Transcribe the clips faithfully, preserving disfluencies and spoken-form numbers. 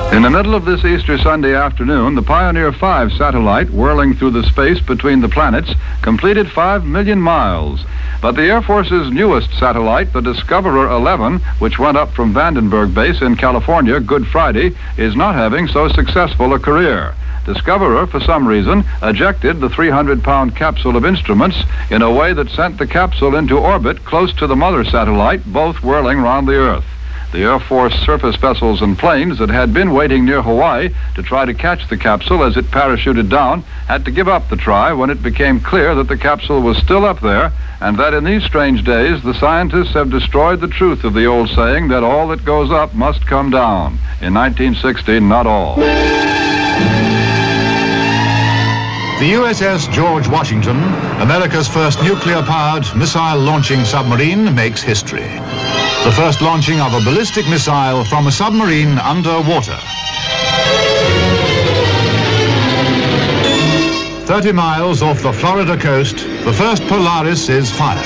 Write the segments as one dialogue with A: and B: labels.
A: In the middle of this Easter Sunday afternoon, the Pioneer five satellite, whirling through the space between the planets, completed five million miles. But the Air Force's newest satellite, the Discoverer eleven, which went up from Vandenberg Base in California Good Friday, is not having so successful a career. Discoverer, for some reason, ejected the three hundred pound capsule of instruments in a way that sent the capsule into orbit close to the mother satellite, both whirling round the Earth. The Air Force surface vessels and planes that had been waiting near Hawaii to try to catch the capsule as it parachuted down had to give up the try when it became clear that the capsule was still up there, and that in these strange days the scientists have destroyed the truth of the old saying that all that goes up must come down. In nineteen sixty, not all.
B: The U S S George Washington, America's first nuclear-powered missile-launching submarine, makes history. The first launching of a ballistic missile from a submarine underwater. thirty miles off the Florida coast, the first Polaris is fired.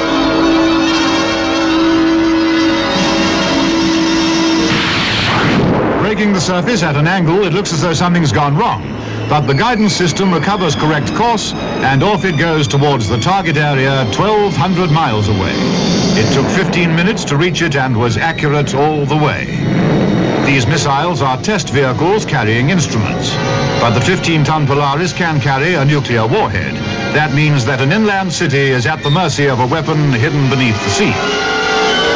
B: Breaking the surface at an angle, it looks as though something's gone wrong. But the guidance system recovers correct course, and off it goes towards the target area twelve hundred miles away. It took fifteen minutes to reach it and was accurate all the way. These missiles are test vehicles carrying instruments, but the fifteen ton Polaris can carry a nuclear warhead. That means that an inland city is at the mercy of a weapon hidden beneath the sea.